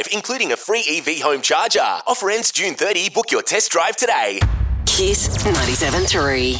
drive, including a free EV home charger. Offer ends June 30. Book your test drive today. Kiss 97.3.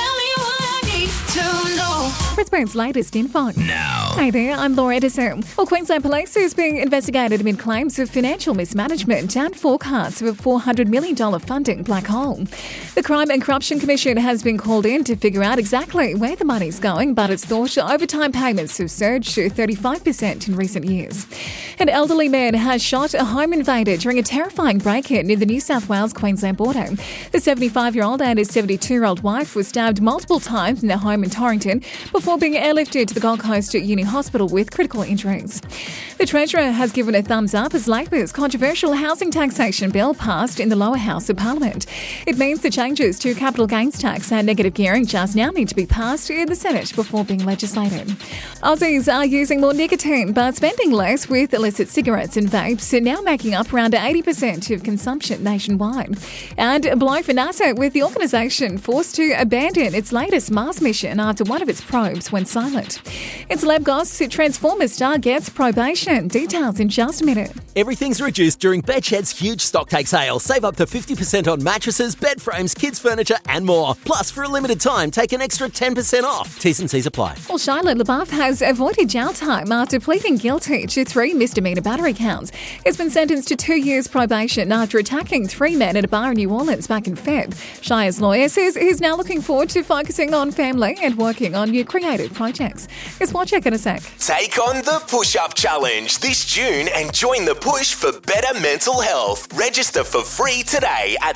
Brisbane's latest info. Now. Hey there, I'm Laura Edison. Well, Queensland Police is being investigated amid claims of financial mismanagement and forecasts of a $400 million funding black hole. The Crime and Corruption Commission has been called in to figure out exactly where the money's going, but it's thought overtime payments have surged to 35% in recent years. An elderly man has shot a home invader during a terrifying break-in near the New South Wales-Queensland border. The 75-year-old and his 72-year-old wife were stabbed multiple times in their home in Torrington before being airlifted to the Gold Coast Uni Hospital with critical injuries. The Treasurer has given a thumbs up as Labor's controversial housing taxation bill passed in the lower house of Parliament. It means the changes to capital gains tax and negative gearing just now need to be passed in the Senate before being legislated. Aussies are using more nicotine but spending less with illicit cigarettes and vapes, now making up around 80% of consumption nationwide. And a blow for NASA, with the organisation forced to abandon its latest Mars mission after one of its probes went silent. In celeb goss, Transformers star gets probation. Details in just a minute. Everything's reduced during Bedshed's huge stocktake sale. Save up to 50% on mattresses, bed frames, kids' furniture and more. Plus, for a limited time, take an extra 10% off. T's and C's apply. Well, Shia LaBeouf has avoided jail time after pleading guilty to 3 misdemeanor battery counts. He's been sentenced to 2 years probation after attacking 3 men at a bar in New Orleans back in Feb. Shia's lawyer says he's now looking forward to focusing on family and working on new creative projects. Here's more check in a sec. Take on the Push-Up Challenge this June and join the push for better mental health. Register for free today at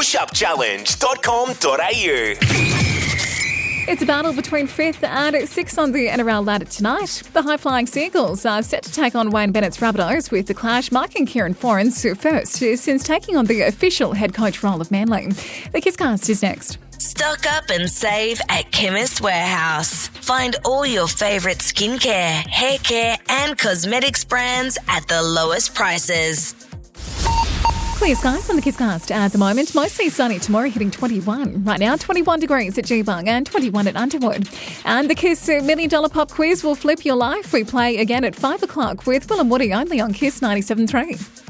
thepushupchallenge.com.au. It's a battle between 5th and 6th on the NRL ladder tonight. The high-flying Seagulls are set to take on Wayne Bennett's Rabbitohs, with the clash marking Kieran Foran's first since taking on the official head coach role of Manly. The Kisscast is next. Stock up and save at Chemist Warehouse. Find all your favourite skincare, hair care and cosmetics brands at the lowest prices. Clear skies on the Kisscast at the moment. Mostly sunny tomorrow, hitting 21. Right now, 21 degrees at Geebung and 21 at Underwood. And the Kiss $1 Million Pop Quiz will flip your life. We play again at 5 o'clock with Will and Woody, only on Kiss 97.3.